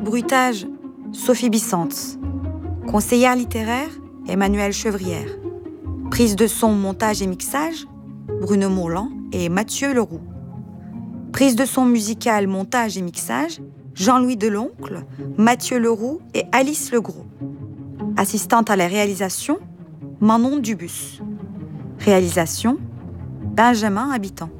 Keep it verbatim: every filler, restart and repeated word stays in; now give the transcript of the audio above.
bruitage, Sophie Bissantz. Conseillère littéraire, Emmanuelle Chevrière. Prise de son, montage et mixage, Bruno Mourlan et Mathieu Leroux. Prise de son musicale, montage et mixage, Jean-Louis Deloncle, Mathieu Leroux et Alice Legros. Assistante à la réalisation, Manon Dubus. Réalisation, Benjamin Habitant.